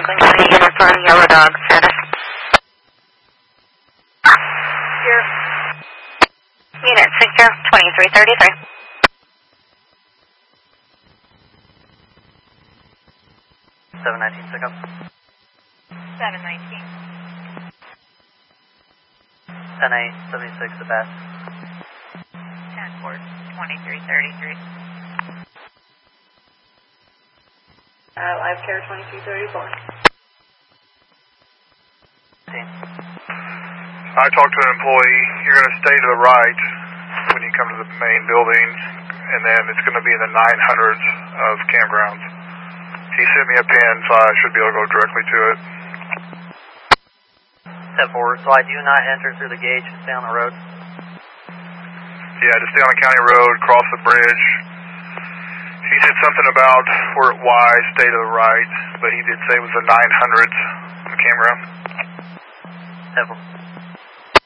Franklin County units on Yellow Dog status. Here. Unit secure 2333. 719 pickup. 719. 10-8, 76 the best. 10-4, 2333. Live care 2234. I talked to an employee. You're going to stay to the right when you come to the main building, and then it's going to be in the 900s of campgrounds. He sent me a pin, so I should be able to go directly to it. Step forward, so I do not enter through the gate, just stay on the road. Yeah, just stay on the county road, cross the bridge. He said something about Fort Y, stay to the right, but he did say it was the 900s of the campground. Step forward.